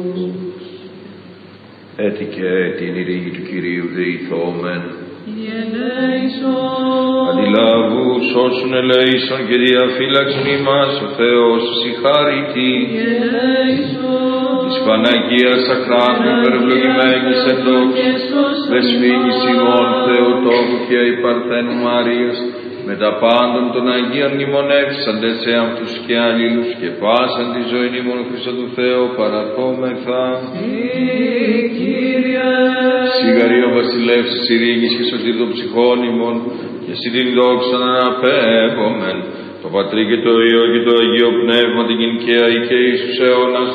Έτσι και την ειρήνη του Κυρίου δεηθόμεν. Αντιλάβου σώσουν ελέησον και διαφύλαξον ημάς ο Θεός συγχάρητη. Της Παναγίας Αχράντου υπερευλογημένης εν δόξου, δεσπίνης ημών Θεοτόκου και η Παρθένου Μαρίας, με τα πάντων των Αγίων μνημονεύσαντες σε αυτούς και αλλήλους και πάσαν τη ζωή ημών Χριστό του Θεού παραθόμεθα. Σιγαρή ο βασιλεύς της ειρήνης και σωτήρ των ψυχών ημών, και εσύ την δόξα να αναπέμπομεν, το Πατρί και το Υιό και το Αγίο Πνεύμα την Κινικαία και Ιησούς αιώνας